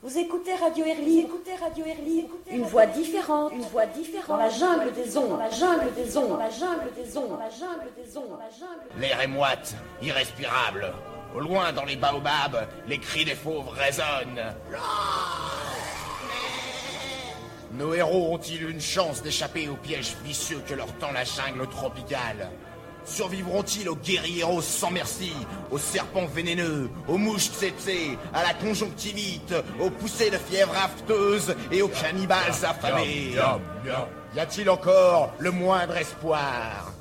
Vous écoutez Radio Erly, une voix différente, dans la jungle des ondes, dans la jungle des ondes, dans la jungle des ondes, dans la jungle des ondes, dans la jungle des ondes. L'air est moite, irrespirable. Au loin, dans les baobabs, les cris des fauves résonnent. Nos héros ont-ils une chance d'échapper aux pièges vicieux que leur tend la jungle tropicale? Survivront-ils aux guérilleros sans merci, aux serpents vénéneux, aux mouches tsetse, à la conjonctivite, aux poussées de fièvre afteuse et aux cannibales affamés? Y a-t-il encore le moindre espoir?